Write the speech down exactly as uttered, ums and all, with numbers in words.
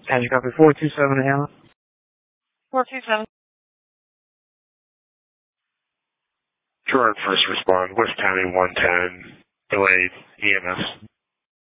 Can you copy four two seven Hannah? four two seven. Jordan first respond, West County one ten, delayed E M S.